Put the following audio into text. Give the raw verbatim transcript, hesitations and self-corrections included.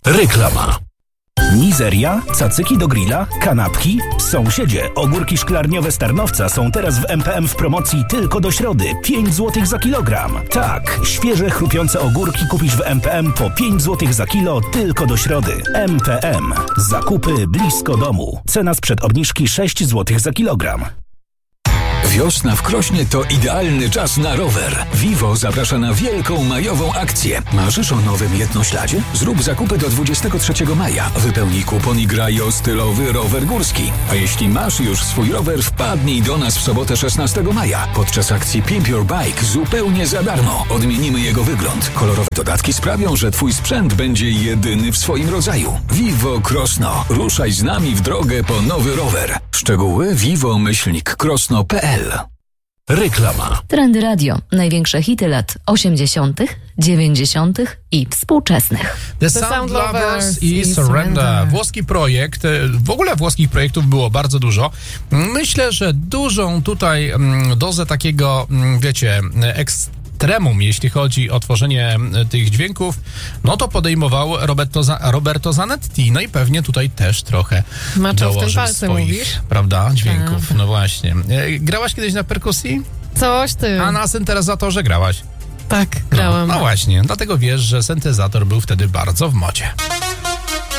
Reklama. Mizeria, cacyki do grilla, kanapki. Sąsiedzie, ogórki szklarniowe z Tarnowca są teraz w M P M w promocji tylko do środy. pięć złotych za kilogram. Tak, świeże, chrupiące ogórki kupisz w M P M po pięć złotych za kilo tylko do środy. M P M. Zakupy blisko domu. Cena sprzed obniżki sześć złotych za kilogram. Wiosna w Krośnie to idealny czas na rower. Vivo zaprasza na wielką majową akcję. Marzysz o nowym jednośladzie? Zrób zakupy do dwudziestego trzeciego maja. Wypełnij kupon i graj o stylowy rower górski. A jeśli masz już swój rower, wpadnij do nas w sobotę szesnastego maja. Podczas akcji Pimp Your Bike zupełnie za darmo. Odmienimy jego wygląd. Kolorowe dodatki sprawią, że twój sprzęt będzie jedyny w swoim rodzaju. Vivo Krosno. Ruszaj z nami w drogę po nowy rower. Szczegóły vivo myślnik krosno kropka p l. Reklama. Trendy Radio. Największe hity lat osiemdziesiątych, dziewięćdziesiątych i współczesnych. The Sound Lovers i Surrender. Włoski projekt. W ogóle włoskich projektów było bardzo dużo. Myślę, że dużą tutaj dozę takiego, wiecie, ekstremum, jeśli chodzi o tworzenie tych dźwięków, no to podejmował Roberto, Roberto Zanetti. No i pewnie tutaj też trochę Maczał w tym dołożył palce, swoich, mówisz? prawda, dźwięków. No właśnie. Grałaś kiedyś na perkusji? Coś ty. A na syntezatorze grałaś? Tak, grałam. No, no właśnie, dlatego wiesz, że syntezator był wtedy bardzo w modzie.